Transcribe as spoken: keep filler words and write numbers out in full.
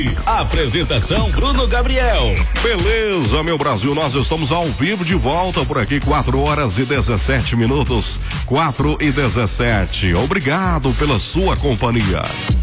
Apresentação Bruno Gabriel. Beleza, meu Brasil, nós estamos ao vivo de volta por aqui, quatro horas e dezessete minutos, quatro e dezessete. Obrigado pela sua companhia.